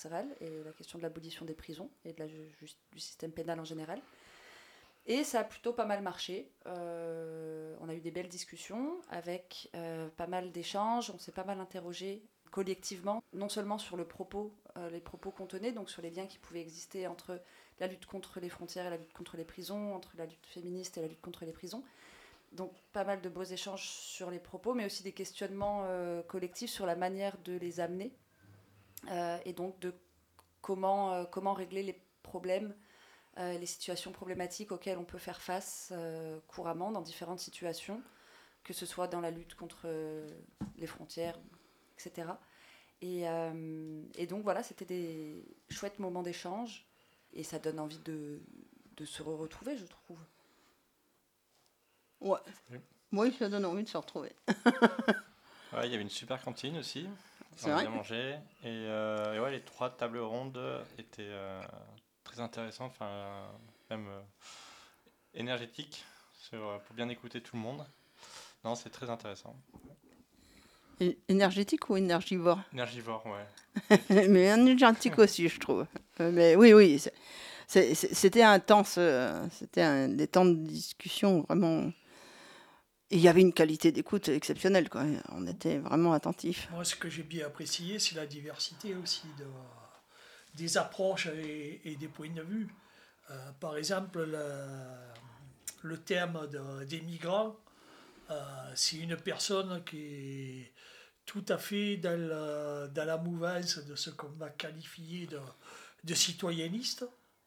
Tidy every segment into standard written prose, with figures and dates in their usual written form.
et la question de l'abolition des prisons et du système pénal en général. Et ça a plutôt pas mal marché. On a eu des belles discussions avec pas mal d'échanges. On s'est pas mal interrogé collectivement, non seulement sur les propos qu'on tenait, donc sur les liens qui pouvaient exister entre la lutte contre les frontières et la lutte contre les prisons, entre la lutte féministe et la lutte contre les prisons. Donc pas mal de beaux échanges sur les propos, mais aussi des questionnements collectifs sur la manière de les amener et donc de comment régler les problèmes, les situations problématiques auxquelles on peut faire face couramment dans différentes situations, que ce soit dans la lutte contre les frontières, etc. Et donc voilà, c'était des chouettes moments d'échange et ça donne envie de se retrouver, je trouve. Ouais. Oui, ça donne envie de se retrouver. Ouais, il y avait une super cantine aussi. C'est on a vrai. bien mangé. Et ouais, les 3 tables rondes étaient très intéressantes, même énergétiques, pour bien écouter tout le monde. Non, c'est très intéressant. Énergétique ou énergivore? Énergivore, ouais. Mais énergétique aussi, je trouve. Mais oui, c'était intense. C'était des temps de discussion vraiment. Et il y avait une qualité d'écoute exceptionnelle, quoi. On était vraiment attentifs. Moi, ce que j'ai bien apprécié, c'est la diversité aussi des approches et des points de vue. Par exemple, le thème des migrants, c'est une personne qui est tout à fait dans la mouvance de ce qu'on va qualifier de citoyenniste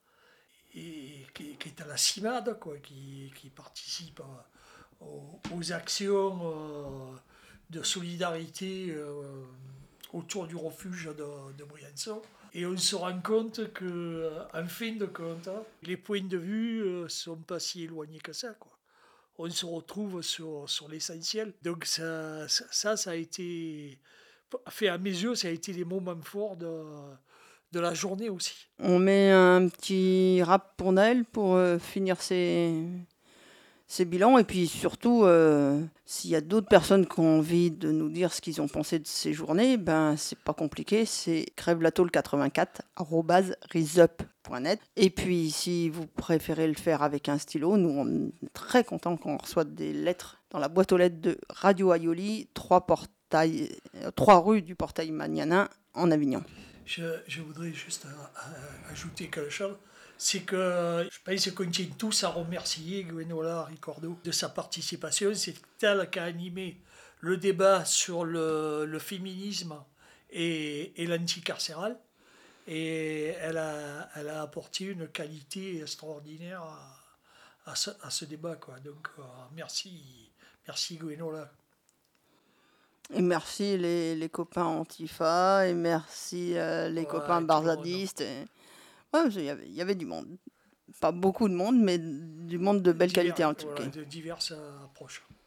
et qui est à la CIMAD, quoi, qui participe aux actions de solidarité autour du refuge de Briançon. Et on se rend compte qu'en fin de compte, les points de vue ne sont pas si éloignés que ça, quoi. On se retrouve sur l'essentiel. Donc ça a été, fait à mes yeux, ça a été les moments forts de la journée aussi. On met un petit rap pour Noël pour finir ces bilans. Et puis surtout, s'il y a d'autres personnes qui ont envie de nous dire ce qu'ils ont pensé de ces journées, ben c'est pas compliqué, c'est crèvelatôle84@risup.net. Et puis si vous préférez le faire avec un stylo, nous on est très contents quand on reçoit des lettres dans la boîte aux lettres de Radio Aioli, 3 rue du Portail Magnanin en Avignon. Je voudrais juste ajouter quelque chose. C'est que je pense qu'on tient tous à remercier Gwenola Ricordo de sa participation. C'est elle qui a animé le débat sur le féminisme et l'anticarcéral. Et elle a apporté une qualité extraordinaire à ce débat, quoi. Donc merci Gwenola. Et merci les copains Antifa, et merci les copains barzadistes. Ouais, il y avait du monde. Pas beaucoup de monde, mais du monde de belle qualité en tout cas. De diverses approches.